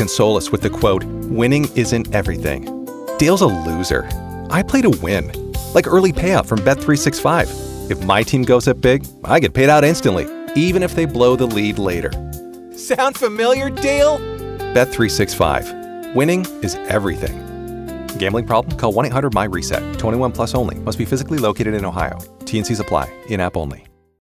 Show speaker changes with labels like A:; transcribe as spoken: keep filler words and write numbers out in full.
A: console us with the quote, "Winning isn't everything." Dale's a loser. I play to win. Like early payout from Bet three sixty-five. If my team goes up big, I get paid out instantly, even if they blow the lead later. Sound familiar, Dale? Bet three sixty-five. Winning is everything. Gambling problem? Call one eight hundred M Y RESET. twenty-one plus only. Must be physically located in Ohio. T and Cs apply. In-app only.